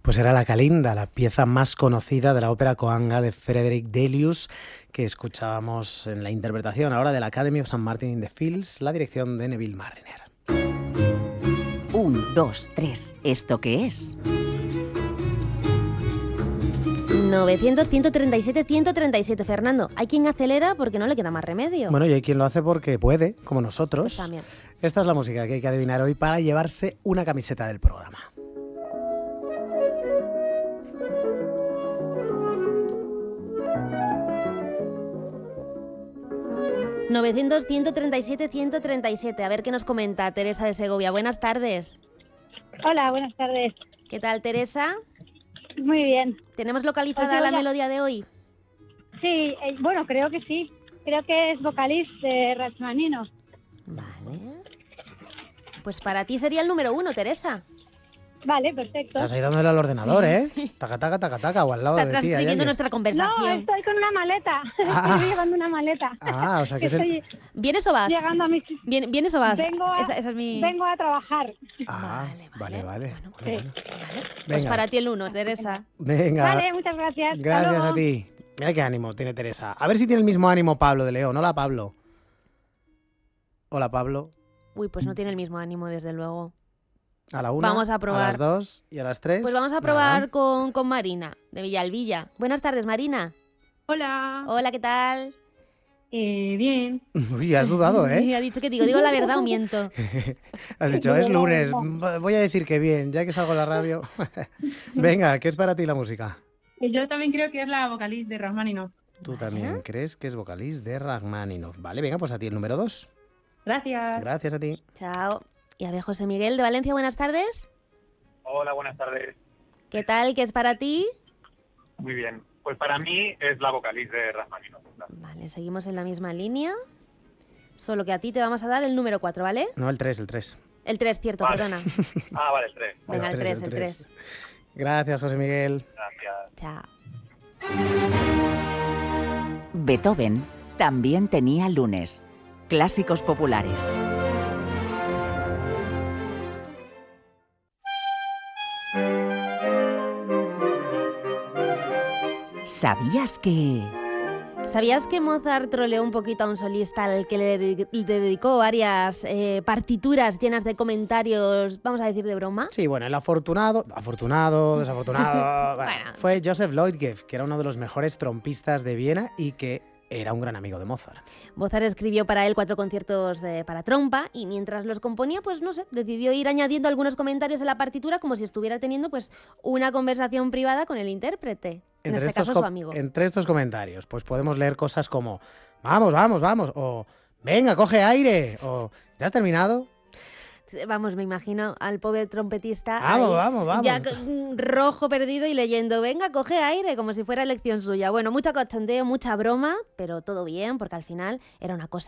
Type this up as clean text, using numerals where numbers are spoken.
Pues era la Calinda, la pieza más conocida de la ópera Coanga de Frederick Delius, que escuchábamos en la interpretación ahora de la Academy of St. Martin in the Fields, la dirección de Neville Marriner. 1, 2, 3. ¿Esto qué es? 900, 137, 137. Fernando, hay quien acelera porque no le queda más remedio. Bueno, y hay quien lo hace porque puede, como nosotros. Pues también. Esta es la música que hay que adivinar hoy para llevarse una camiseta del programa. ...900, 137, 137. A ver qué nos comenta Teresa de Segovia. Buenas tardes. Hola, buenas tardes. ¿Qué tal, Teresa? Muy bien. ¿Tenemos localizada Pues la ya- melodía de hoy? Sí, bueno, creo que sí. Creo que es vocalista de Rachmaninoff. Vale. Pues para ti sería el número 1, Teresa. Vale, perfecto. Estás ahí dándole al ordenador, Sí, ¿eh? sí. Taca, taca, taca, taca, o al lado Está de ti. hay transcribiendo alguien. nuestra No, conversación. estoy con una maleta. Ah. Estoy llevando una maleta. Ah, o sea que es Estoy el... ¿Vienes o vas? llegando a mi... ¿Vienes o vas? Vengo a, Esa es mi... vengo a trabajar. Ah, Vale, vale. Bueno, Sí. Bueno. Pues Venga, para ti el 1, Teresa. venga. Vale, muchas gracias. Hasta Gracias luego. a ti. Mira qué ánimo tiene Teresa. A ver si tiene el mismo ánimo Pablo de León. Hola, Pablo. Hola, Pablo. Uy, pues no tiene el mismo ánimo, desde luego. A la 1, Vamos a probar. a las 2 y a las 3. Pues vamos a probar con Marina, de Villalbilla. Buenas tardes, Marina. Hola. Hola, ¿qué tal? Bien. Uy, has dudado, ¿eh? Ha dicho que digo la verdad o miento. Has dicho, es lunes. Voy a decir que bien, ya que salgo a la radio. Venga, ¿qué es para ti la música? Yo también creo que es la vocalista de Rachmaninoff. Tú también crees que es vocalista de Rachmaninoff. Vale, venga, pues a ti el número 2. Gracias. Gracias a ti. Chao. Y a ver, José Miguel de Valencia, buenas tardes. Hola, buenas tardes. ¿Qué tal? ¿Qué es para ti? Muy bien. Pues para mí es la vocalista de Rachmaninoff. Vale, seguimos en la misma línea. Solo que a ti te vamos a dar el número 4, ¿vale? No, el 3, el 3. El 3, cierto, Vale. perdona. Ah, vale, el 3. Venga, el 3, el 3. Gracias, José Miguel. Gracias. Chao. Beethoven también tenía lunes. Clásicos populares. ¿Sabías que...? ¿Sabías que Mozart troleó un poquito a un solista al que le dedicó varias partituras llenas de comentarios, vamos a decir, de broma? Sí, bueno, el afortunado, desafortunado, bueno, Bueno. fue Joseph Lloyd-Geff, que era uno de los mejores trompistas de Viena y que era un gran amigo de Mozart. Mozart escribió para él 4 conciertos para trompa y mientras los componía, pues no sé, decidió ir añadiendo algunos comentarios a la partitura como si estuviera teniendo pues una conversación privada con el intérprete, en este caso su amigo. Entre estos comentarios, pues podemos leer cosas como vamos, vamos, vamos, o venga, coge aire, o ¿ya has terminado? Vamos, me imagino al pobre trompetista Vamos, ahí, vamos, vamos. ya rojo perdido y leyendo, venga, coge aire, como si fuera elección suya. Bueno, mucho cachondeo, mucha broma, pero todo bien, porque al final era una cosa